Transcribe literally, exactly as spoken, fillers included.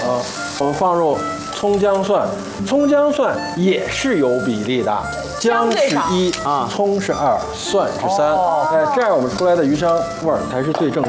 啊，我们放入葱姜蒜，葱姜蒜也是有比例的，姜是一啊，葱是二，蒜是三，哎，这样我们出来的鱼香味儿才是最正